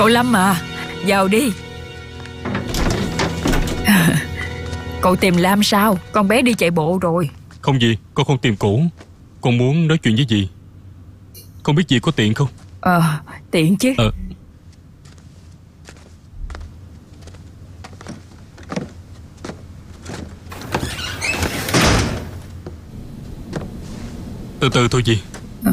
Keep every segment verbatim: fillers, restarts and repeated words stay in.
Cậu Lâm à, vào đi. Cậu tìm Lam sao? Con bé đi chạy bộ rồi. Không gì, con không tìm cổ. Con muốn nói chuyện với dì. Không biết dì có tiện không? Ờ, tiện chứ. Ờ Từ từ thôi dì.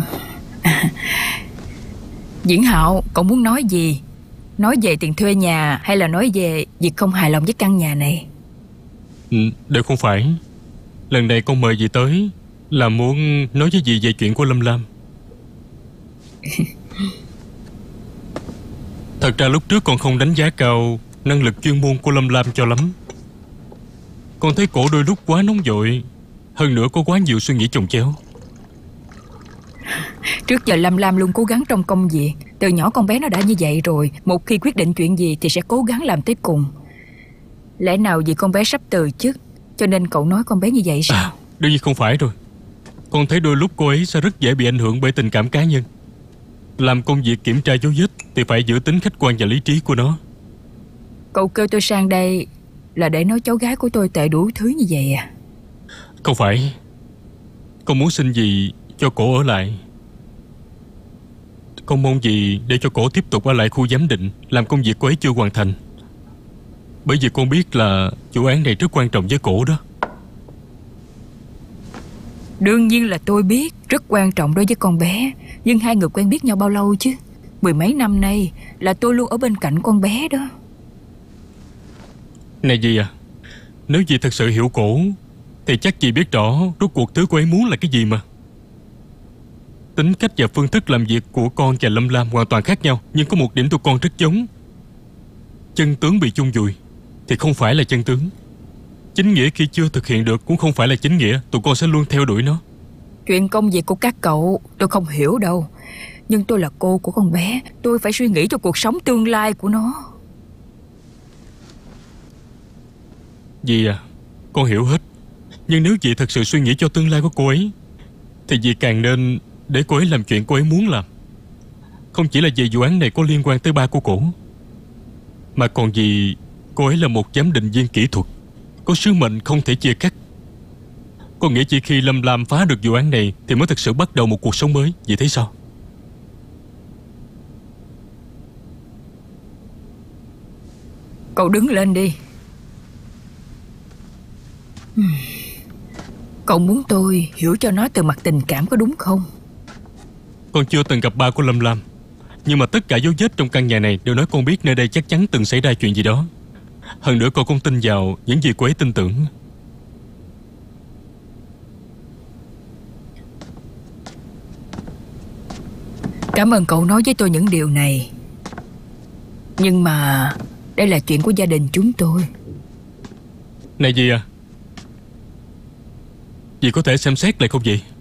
Diễn Hạo, cậu muốn nói gì? Nói về tiền thuê nhà hay là nói về việc không hài lòng với căn nhà này? Ừ, đều không phải. Lần này con mời dì tới là muốn nói với dì về chuyện của Lâm Lam. Thật ra lúc trước con không đánh giá cao năng lực chuyên môn của Lâm Lam cho lắm. Con thấy cổ đôi lúc quá nóng vội, hơn nữa có quá nhiều suy nghĩ chồng chéo. Trước giờ Lâm Lam luôn cố gắng trong công việc. Từ nhỏ con bé nó đã như vậy rồi. Một khi quyết định chuyện gì thì sẽ cố gắng làm tới cùng. Lẽ nào vì con bé sắp từ chức cho nên cậu nói con bé như vậy sao? À, đương nhiên không phải rồi. Con thấy đôi lúc cô ấy sẽ rất dễ bị ảnh hưởng bởi tình cảm cá nhân. Làm công việc kiểm tra dấu vết thì phải giữ tính khách quan và lý trí của nó. Cậu kêu tôi sang đây là để nói cháu gái của tôi tệ đủ thứ như vậy à? Không phải. Con muốn xin dì cho cổ ở lại. Con mong dì để cho cổ tiếp tục ở lại khu giám định, làm công việc cô ấy chưa hoàn thành. Bởi vì con biết là vụ án này rất quan trọng với cổ đó. Đương nhiên là tôi biết rất quan trọng đối với con bé. Nhưng hai người quen biết nhau bao lâu chứ? Mười mấy năm nay là tôi luôn ở bên cạnh con bé đó. Này dì à, nếu dì thật sự hiểu cổ thì chắc dì biết rõ rốt cuộc thứ cô ấy muốn là cái gì mà. Tính cách và phương thức làm việc của con và Lâm Lam hoàn toàn khác nhau. Nhưng có một điểm tụi con rất giống. Chân tướng bị chôn vùi thì không phải là chân tướng. Chính nghĩa khi chưa thực hiện được cũng không phải là chính nghĩa. Tụi con sẽ luôn theo đuổi nó. Chuyện công việc của các cậu tôi không hiểu đâu. Nhưng tôi là cô của con bé. Tôi phải suy nghĩ cho cuộc sống tương lai của nó. Dì à, con hiểu hết. Nhưng nếu dì thật sự suy nghĩ cho tương lai của cô ấy thì dì càng nên để cô ấy làm chuyện cô ấy muốn làm. Không chỉ là vì vụ án này có liên quan tới ba của cổ, mà còn vì cô ấy là một giám định viên kỹ thuật, có sứ mệnh không thể chia cắt. Con nghĩ chỉ khi Lâm Lam phá được vụ án này thì mới thực sự bắt đầu một cuộc sống mới. Dì thấy sao? Cậu đứng lên đi. Cậu muốn tôi hiểu cho nó từ mặt tình cảm có đúng không? Con chưa từng gặp ba của Lâm Lam, nhưng mà tất cả dấu vết trong căn nhà này đều nói con biết nơi đây chắc chắn từng xảy ra chuyện gì đó. Hơn nữa con cũng tin vào những gì cô ấy tin tưởng. Cảm ơn cậu nói với tôi những điều này. Nhưng mà đây là chuyện của gia đình chúng tôi. Này dì à, dì có thể xem xét lại không vậy?